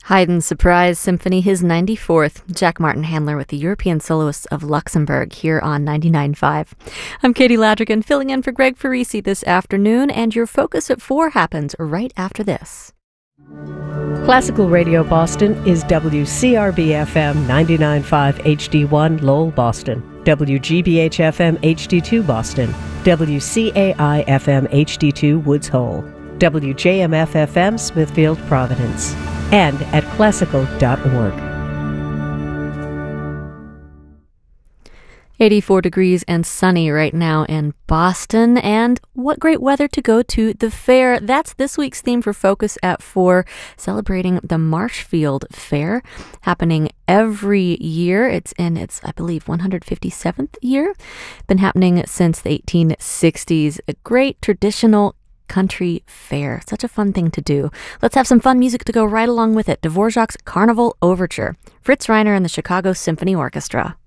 Haydn's Surprise Symphony, his 94th. Jack Martin Handler with the European Soloists of Luxembourg here on 99.5. I'm Katie Ladrigan, filling in for Greg Farisi this afternoon, and your Focus at 4 happens right after this. Classical Radio Boston is WCRB-FM 99.5 HD1 Lowell, Boston, WGBH-FM HD2 Boston, WCAI-FM HD2 Woods Hole, WJMF-FM Smithfield, Providence, and at classical.org. 84 degrees and sunny right now in Boston, and what great weather to go to the fair. That's this week's theme for Focus at 4, celebrating the Marshfield Fair, happening every year. It's in its, I believe, 157th year. Been happening since the 1860s. A great traditional country fair. Such a fun thing to do. Let's have some fun music to go right along with it. Dvorak's Carnival Overture. Fritz Reiner and the Chicago Symphony Orchestra.